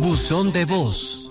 Buzón de voz.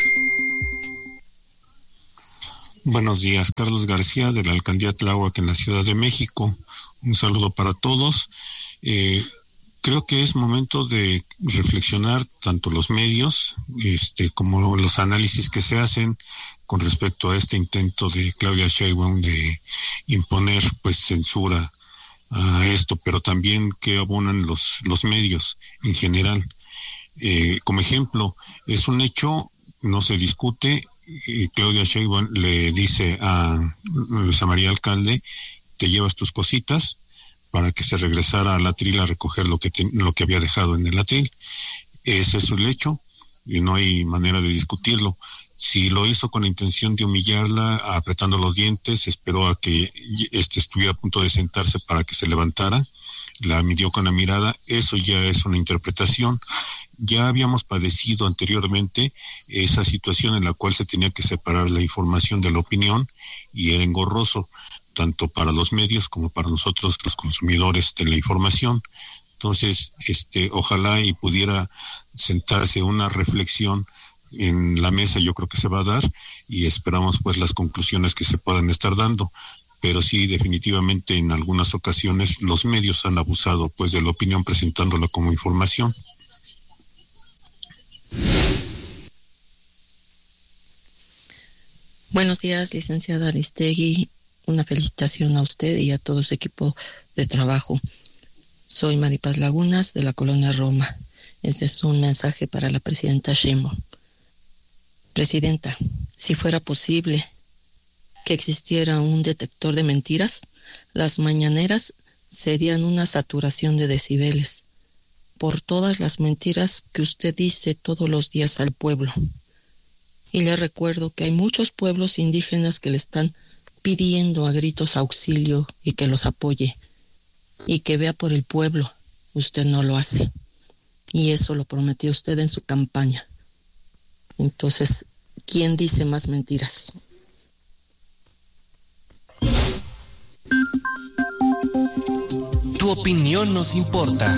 Buenos días, Carlos García de la Alcaldía Tláhuac en la Ciudad de México. Un saludo para todos. Creo que es momento de reflexionar tanto los medios como los análisis que se hacen con respecto a este intento de Claudia Sheinbaum de imponer censura a esto, pero también que abonan los medios en general. Como ejemplo, es un hecho, no se discute, Claudia Sheinbaum le dice a Luisa María Alcalde: te llevas tus cositas, para que se regresara al atril a recoger lo que había dejado en el atril. Ese es el hecho y no hay manera de discutirlo. Si lo hizo con la intención de humillarla, apretando los dientes, esperó a que estuviera a punto de sentarse para que se levantara, la midió con la mirada, eso ya es una interpretación. Ya habíamos padecido anteriormente esa situación en la cual se tenía que separar la información de la opinión y era engorroso, tanto para los medios como para nosotros los consumidores de la información. Entonces, ojalá y pudiera sentarse una reflexión en la mesa, yo creo que se va a dar y esperamos las conclusiones que se puedan estar dando. Pero sí, definitivamente en algunas ocasiones los medios han abusado de la opinión presentándola como información. Buenos días, licenciada Aristegui. Una felicitación a usted y a todo su equipo de trabajo. Soy Maripaz Lagunas de la Colonia Roma. Este es un mensaje para la presidenta Sheinbaum. Presidenta, si fuera posible que existiera un detector de mentiras, las mañaneras serían una saturación de decibeles por todas las mentiras que usted dice todos los días al pueblo. Y le recuerdo que hay muchos pueblos indígenas que le están pidiendo a gritos auxilio y que los apoye y que vea por el pueblo. Usted no lo hace y eso lo prometió usted en su campaña. Entonces, ¿quién dice más mentiras? Tu opinión nos importa.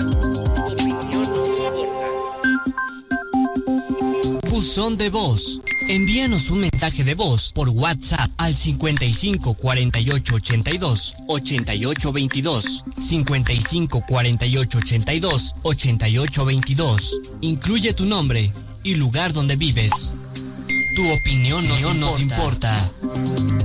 Buzón de voz. Envíanos un mensaje de voz por WhatsApp al 55 48 82 88 22, 55 48 82 88 22. Incluye tu nombre y lugar donde vives. Tu opinión nos importa.